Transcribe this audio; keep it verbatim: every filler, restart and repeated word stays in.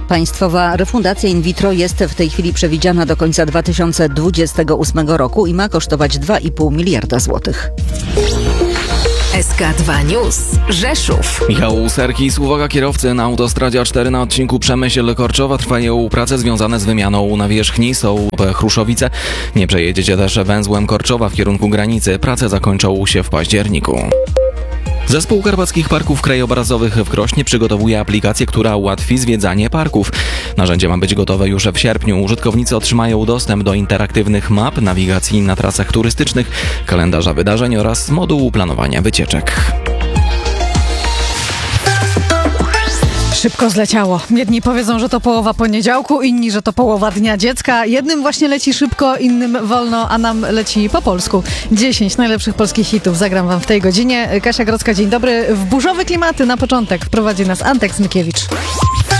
Państwowa refundacja in vitro jest w tej chwili przewidziana do końca dwa tysiące dwudziestego ósmego roku i ma kosztować dwa i pół miliarda złotych. S K dwa News. Rzeszów. Michał Serkis, uwaga kierowcy, na autostradzie A cztery na odcinku Przemyśl-Korczowa trwają prace związane z wymianą nawierzchni. Są Chruszowice. Nie przejedziecie też węzłem Korczowa w kierunku granicy. Prace zakończą się w październiku. Zespół Karpackich Parków Krajobrazowych w Krośnie przygotowuje aplikację, która ułatwi zwiedzanie parków. Narzędzie ma być gotowe już w sierpniu. Użytkownicy otrzymają dostęp do interaktywnych map, nawigacji na trasach turystycznych, kalendarza wydarzeń oraz modułu planowania wycieczek. Szybko zleciało. Jedni powiedzą, że to połowa poniedziałku, inni, że to połowa dnia dziecka. Jednym właśnie leci szybko, innym wolno, a nam leci po polsku. dziesięć najlepszych polskich hitów zagram wam w tej godzinie. Kasia Grodzka, dzień dobry. W burzowe klimaty na początek wprowadzi nas Antek Smykiewicz.